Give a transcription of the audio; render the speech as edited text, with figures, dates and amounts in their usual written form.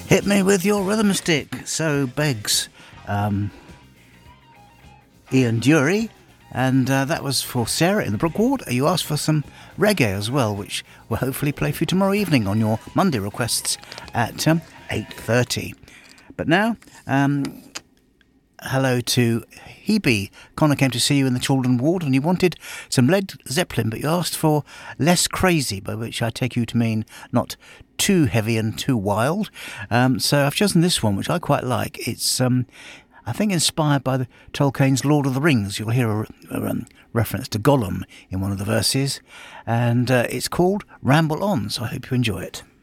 Hit me with your rhythm stick. So begs Ian Dury, and that was for Sarah in the Brook Ward. You asked for some reggae as well, which we'll hopefully play for you tomorrow evening on your Monday requests at 8:30. But now, hello to Hebe. Connor came to see you in the Chaldron Ward and you wanted some Led Zeppelin, but you asked for Less Crazy, by which I take you to mean not too heavy and too wild. So I've chosen this one, which I quite like. It's, I think, inspired by the Tolkien's Lord of the Rings. You'll hear a reference to Gollum in one of the verses, and it's called Ramble On, so I hope you enjoy it.